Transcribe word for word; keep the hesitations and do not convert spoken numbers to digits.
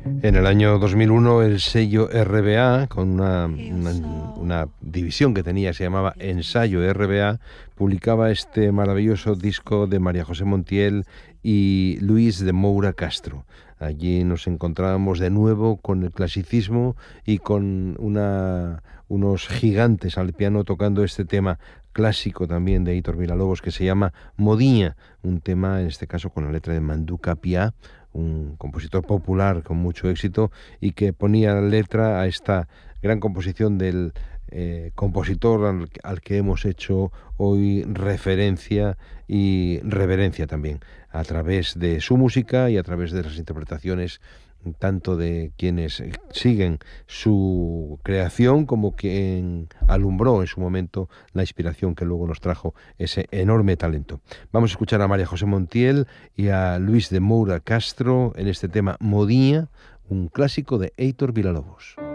En el año dos mil uno el sello R B A, con una, una, una división que tenía, se llamaba Ensayo R B A, publicaba este maravilloso disco de María José Montiel y Luis de Moura Castro. Allí nos encontrábamos de nuevo con el clasicismo y con una, unos gigantes al piano tocando este tema clásico también de Héctor Villalobos que se llama Modiña, un tema en este caso con la letra de Mandú Capià, un compositor popular con mucho éxito y que ponía letra a esta gran composición del eh, compositor al, al que hemos hecho hoy referencia y reverencia también, a través de su música y a través de las interpretaciones tanto de quienes siguen su creación como quien alumbró en su momento la inspiración que luego nos trajo ese enorme talento. Vamos a escuchar a María José Montiel y a Luis de Moura Castro en este tema Modiña, un clásico de Héctor Villalobos.